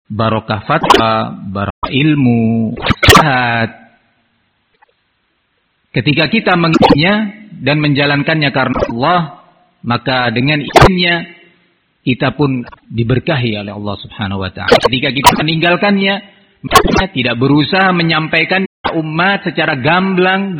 barokah fatwa, barokah ilmu, sehat. Ketika kita menginginnya dan menjalankannya karena Allah, maka dengan izinnya kita pun diberkahi oleh Allah Subhanahu wa taala. Ketika kita meninggalkannya, maka tidak berusaha menyampaikan umat secara gamblang,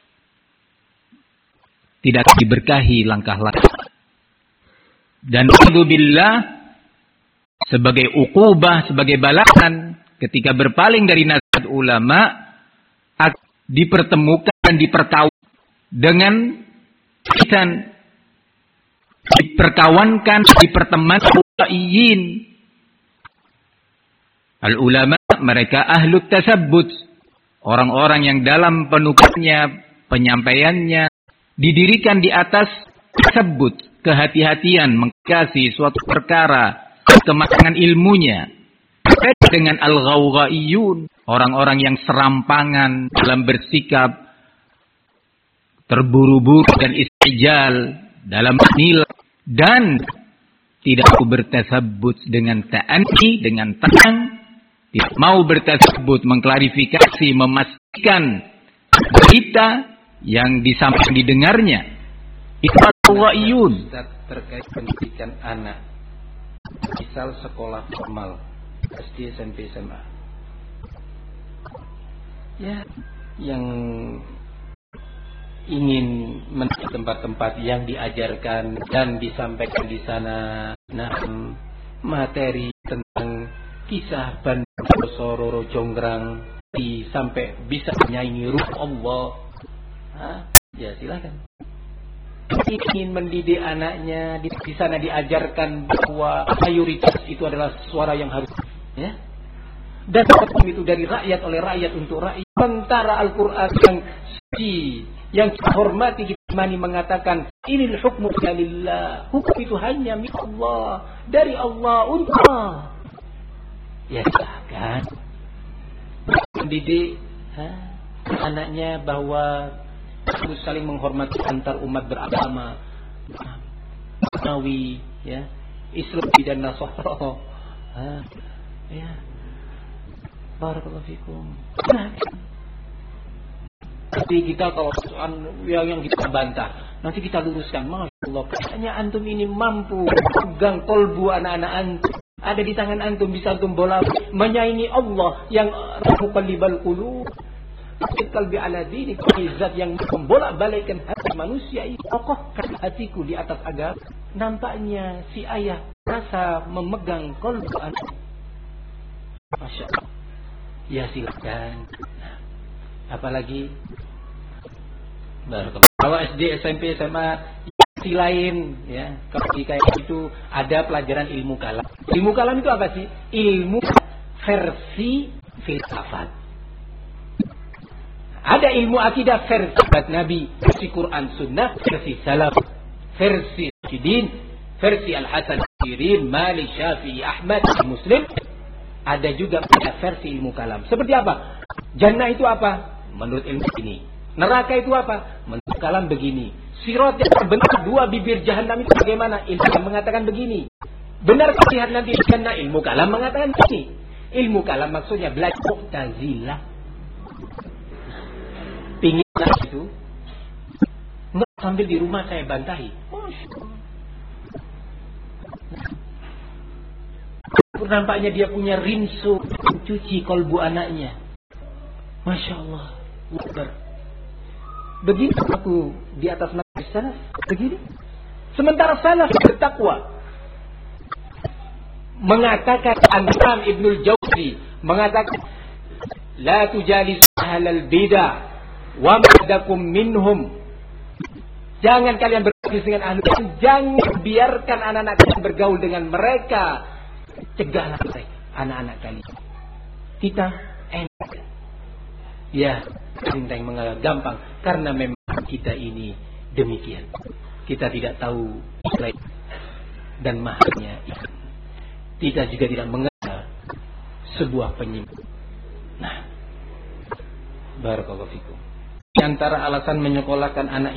tidak diberkahi langkah-langkah. Dan alhamdulillah, sebagai uqubah, sebagai balasan ketika berpaling dari nasihat ulama, dipertemukan dan diperkawan dengan dan diperkawankan, dipertemankan ulaiin. Al-ulama mereka ahlut tasabbut, orang-orang yang dalam penukannya, penyampaiannya didirikan di atas tasabbut, kehati-hatian mengkasih suatu perkara, kematangan ilmunya. Beda dengan al-ghawghaiyun, orang-orang yang serampangan dalam bersikap, terburu-buru dan istijal dalam nilai, dan tidak mau bertasabbut dengan ta'anni, dengan tenang, tidak mau bertasabbut, mengklarifikasi, memastikan berita yang disampaikan didengarnya. Itu al-ghawghaiyun. Terkait pendidikan anak, misal sekolah formal, SD, SMP, SMA, ya, yang ingin menuju tempat-tempat yang diajarkan dan disampaikan di sana, materi tentang kisah Bandung Sororo Jonggrang, sampai bisa menyaingi ruh Allah, ya silakan. Ingin mendidik anaknya, di sana diajarkan bahwa mayoritas itu adalah suara yang harus, ya, dan itu dari rakyat, oleh rakyat, untuk rakyat. Sementara Al-Quran yang suci, yang kita hormati, kita imani, mengatakan inil hukmu lillah, hukum itu hanya milik Allah, dari Allah, untuk Allah. Ya silakan mendidik anaknya bahwa harus saling menghormati antar umat beragama, Nawi, ya, Islam dan Nasara, ya, barakallahu fikum. Tapi kita kalau yang kita bantah, nanti kita luruskan. Masya Allah, kayaknya antum ini mampu pegang kolbu anak-anak antum, ada di tangan antum, bisa antum bola menyaingi Allah yang muqallibal qulub. Qalbi ala dini, zat yang membolak-balikkan hati manusia ini. Kokohkan hatiku di atas agama. Nampaknya si ayah rasa memegang kolbu anak. Masya Allah. Ya silakan. Apalagi kalau SD, SMP, SMA si lain, ya, kalau kayak itu ada pelajaran ilmu kalam. Ilmu kalam itu apa sih? Ilmu versi filsafat. Ada ilmu akidah versi Nabi, versi Quran Sunnah, versi Salaf, versi Jidin, versi Al-Hasan Al-Sirin, Malik, Syafi'i, Ahmad, Muslim. Ada juga versi ilmu kalam. Seperti apa? Jannah itu apa? Menurut ilmu ini. Neraka itu apa? Menurut kalam begini. Sirat yang terbentuk dua bibir jahanam itu bagaimana? Ilmu kalam mengatakan begini. Benar lihat nanti jannah, ilmu kalam mengatakan begini. Ilmu kalam maksudnya belajar Mu'tazilah. Pingin itu nggak, sambil di rumah saya bantahi. Nampaknya dia punya rinso cuci kolbu anaknya. Masya Allah. Begini aku di atas nabi salaf, begini. Sementara salaf bertakwa, mengatakan, Anam Ibnul Jauzi mengatakan, la tujalis ahlal bidah wa madakum minhum. Jangan kalian bergaul dengan ahli bidah, jangan biarkan anak-anak kalian bergaul dengan mereka. Cegahlah mereka, anak-anak kalian. Kita enak, ya, cinta yang mengalir gampang, karena memang kita ini demikian. Kita tidak tahu Israel dan mahalnya. Kita juga tidak mengenal sebuah penyimpan. Nah, barakallahu fikum. Di antara alasan menyekolahkan anak